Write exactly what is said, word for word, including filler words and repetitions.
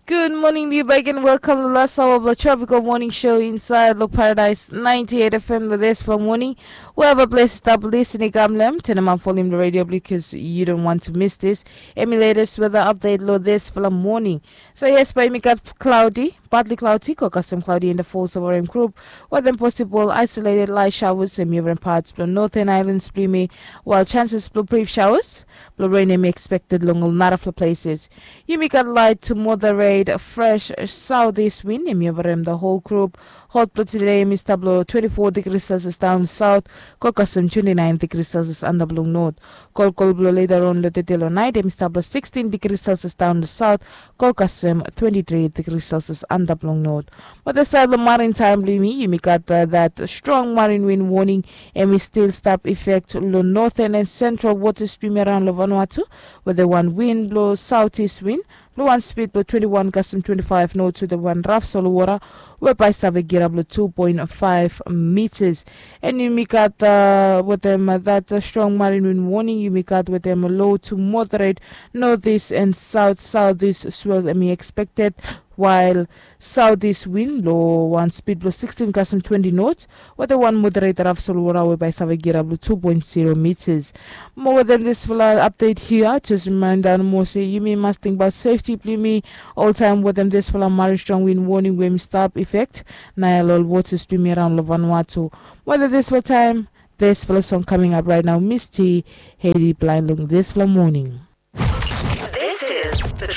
Good morning, New Bike, and welcome to the last hour of the Tropical Morning Show inside the Paradise ninety-eight F M. With this for morning, we have a place to stop listening. Gamlem, tell them I'm following the radio because you don't want to miss this. Any latest weather update, load this for the morning. So, yes, by me got cloudy, partly cloudy, or custom cloudy in the falls of our group, with them possible isolated light showers in different parts, the northern islands, me, while chances for brief showers, blue rain may expected along a lot of places. You may got light to moderate a fresh southeast wind in the whole group. Hot blood today, Mister Blow twenty-four degrees Celsius down south, Kokasum twenty-nine degrees Celsius under Blue north. Cold cold blow later on the detail night, Mister Blow sixteen degrees Celsius down the south, Kokasum twenty-three degrees Celsius under Blue north. But the side of the maritime, you may got uh, that strong marine wind warning, and we still stop effect low northern and central water stream around Vanuatu, where the one wind blows southeast wind. Blue one speed blow twenty-one, custom twenty-five, no to the one rough solo water, whereby Savagira blow two point five meters. And you make out uh, with them uh, that uh, strong marine wind warning, you make out with them a low to moderate northeast and south southeast swell and be expected. While southeast wind low one speed blow sixteen custom twenty knots, with the one moderate rough solo water whereby Savagira blow two point zero meters. More than this full update here, just reminder more say you may must think about safety, please me all time with them this full marine strong wind warning when we stop effect. Nile all water stream around Vanuatu. Whether this for time, this full song coming up right now, Misty Haiti Blind Lung this full morning.